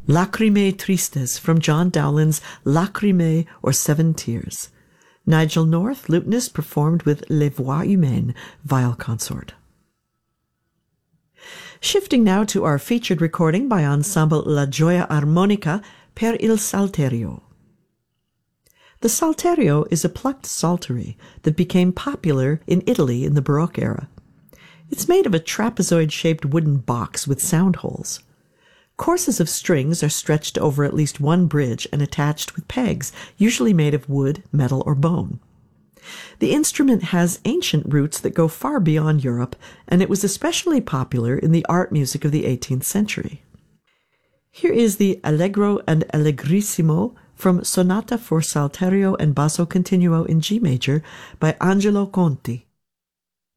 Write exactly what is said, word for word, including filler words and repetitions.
Lacrimae Tristes from John Dowland's Lacrimae or Seven Tears. Nigel North, lutenist, performed with Les Voix Humaines viol consort. Shifting now to our featured recording by Ensemble La Gioia Armonica per il Salterio. The salterio is a plucked psaltery that became popular in Italy in the Baroque era. It's made of a trapezoid-shaped wooden box with sound holes. Courses of strings are stretched over at least one bridge and attached with pegs, usually made of wood, metal, or bone. The instrument has ancient roots that go far beyond Europe, and it was especially popular in the art music of the eighteenth century. Here is the Allegro and Allegrissimo from Sonata for Salterio and Basso Continuo in G major by Angelo Conti.